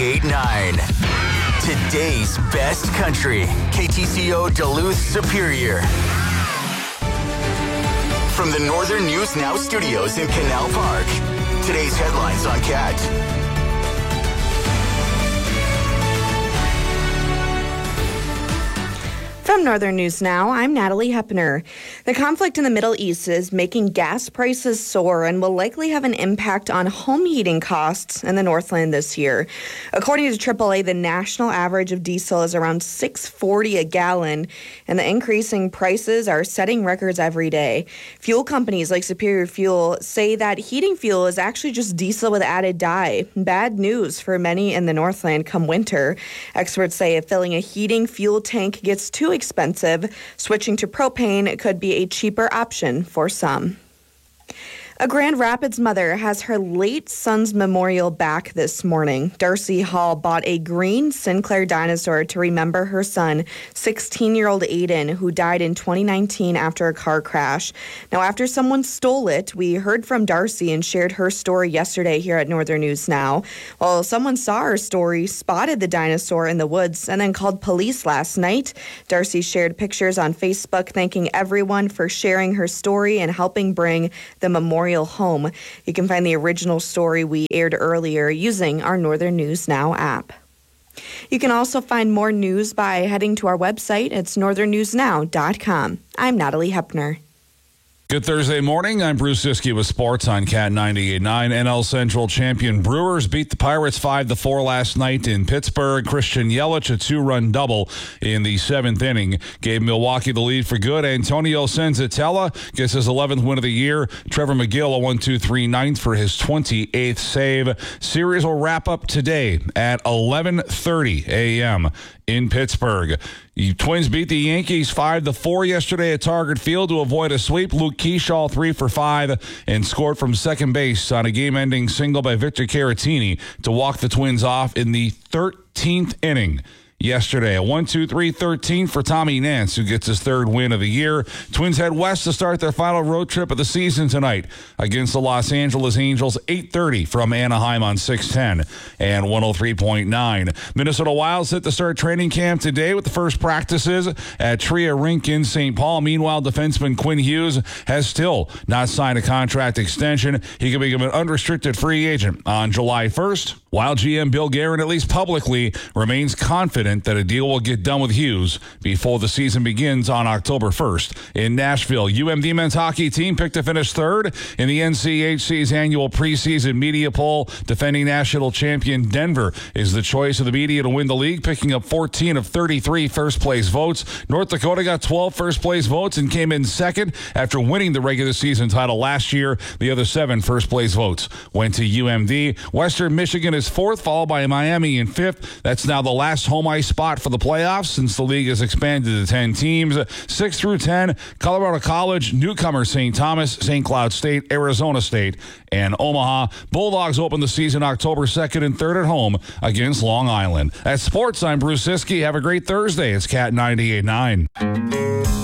98.9. Today's best country. KTCO Duluth Superior. From the Northern News Now studios in Canal Park. Today's headlines on CAT. From Northern News Now, I'm Natalie Hepner. The conflict in the Middle East is making gas prices soar and will likely have an impact on home heating costs in the Northland this year. According to AAA, the national average of diesel is around $6.40 a gallon, and the increasing prices are setting records every day. Fuel companies like Superior Fuel say that heating fuel is actually just diesel with added dye. Bad news for many in the Northland come winter. Experts say if filling a heating fuel tank gets too expensive, switching to propane could be a cheaper option for some. A Grand Rapids mother has her late son's memorial back this morning. Darcy Hall bought a green Sinclair dinosaur to remember her son, 16-year-old Aiden, who died in 2019 after a car crash. Now, after someone stole it, we heard from Darcy and shared her story yesterday here at Northern News Now. Well, someone saw her story, spotted the dinosaur in the woods, and then called police last night. Darcy shared pictures on Facebook thanking everyone for sharing her story and helping bring the memorial home. You can find the original story we aired earlier using our Northern News Now app. You can also find more news by heading to our website. It's northernnewsnow.com. I'm Natalie Hepner. Good Thursday morning. I'm Bruce Siskey with sports on CAT 98.9. NL Central champion Brewers beat the Pirates 5-4 last night in Pittsburgh. Christian Yelich, a 2-run double in the 7th inning, gave Milwaukee the lead for good. Antonio Senzatella gets his 11th win of the year. Trevor McGill, a 1-2-3 ninth for his 28th save. Series will wrap up today at 11:30 a.m. in Pittsburgh. The Twins beat the Yankees 5-4 yesterday at Target Field to avoid a sweep. Luke Keyshaw 3 for 5 and scored from second base on a game-ending single by Victor Caratini to walk the Twins off in the 13th inning. Yesterday, a 1-2-3-13 for Tommy Nance, who gets his 3rd win of the year. Twins head west to start their final road trip of the season tonight against the Los Angeles Angels, 8:30 from Anaheim on 610 and 103.9. Minnesota Wild set to start training camp today with the first practices at Tria Rink in St. Paul. Meanwhile, defenseman Quinn Hughes has still not signed a contract extension. He can become an unrestricted free agent on July 1st. Wild GM Bill Guerin, at least publicly, remains confident that a deal will get done with Hughes before the season begins on October 1st. In Nashville, UMD men's hockey team picked to finish 3rd in the NCHC's annual preseason media poll. Defending national champion Denver is the choice of the media to win the league, picking up 14 of 33 first-place votes. North Dakota got 12 first-place votes and came in 2nd after winning the regular season title last year. The other 7 first-place votes went to UMD. Western Michigan is 4th, followed by Miami in 5th. That's now the last home ice spot for the playoffs since the league has expanded to 10 teams. 6 through 10, Colorado College, newcomer St. Thomas, St. Cloud State, Arizona State, and Omaha. Bulldogs open the season October 2nd and 3rd at home against Long Island. That's sports. I'm Bruce Siskey. Have a great Thursday. It's CAT 98.9.